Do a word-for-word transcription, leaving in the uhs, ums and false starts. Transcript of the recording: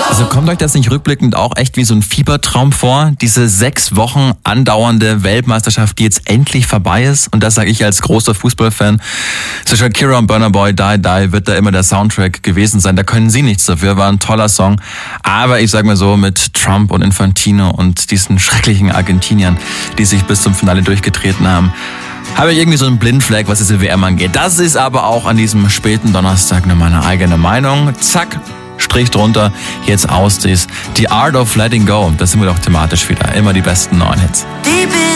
Also kommt euch das nicht rückblickend auch echt wie so ein Fiebertraum vor? Diese sechs Wochen andauernde Weltmeisterschaft, die jetzt endlich vorbei ist. Und das sage ich als großer Fußballfan. So Shakira und Burna Boy, Die Die wird da immer der Soundtrack gewesen sein. Da können sie nichts dafür, war ein toller Song. Aber ich sage mal so, mit Trump und Infantino und diesen schrecklichen Argentiniern, die sich bis zum Finale durchgetreten haben, habe ich irgendwie so einen Blindfleck, was diese W M angeht. Das ist aber auch an diesem späten Donnerstag nur meine eigene Meinung. Zack, Strich drunter, jetzt aus dies. The Art of Letting Go, das sind wir doch thematisch wieder. Immer die besten neuen Hits.